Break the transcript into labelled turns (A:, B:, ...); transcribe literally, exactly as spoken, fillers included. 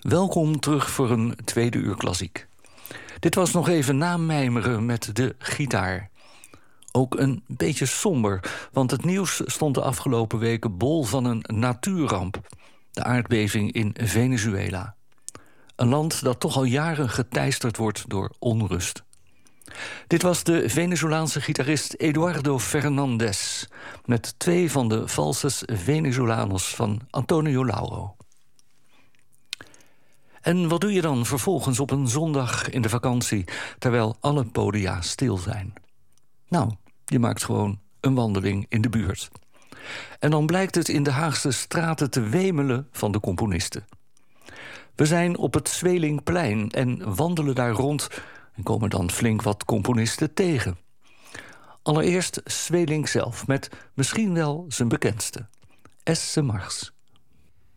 A: Welkom terug voor een tweede uur klassiek. Dit was nog even namijmeren met de gitaar. Ook een beetje somber, want het nieuws stond de afgelopen weken bol van een natuurramp. De aardbeving in Venezuela. Een land dat toch al jaren geteisterd wordt door onrust. Dit was de Venezolaanse gitarist Eduardo Fernandez, met twee van de Valses Venezolanos van Antonio Lauro. En wat doe je dan vervolgens op een zondag in de vakantie, terwijl alle podia stil zijn? Nou, je maakt gewoon een wandeling in de buurt. En dan blijkt het in de Haagse straten te wemelen van de componisten. We zijn op het Zwelingplein en wandelen daar rond en komen dan flink wat componisten tegen. Allereerst Sweelinck zelf, met misschien wel zijn bekendste, Esse Mars.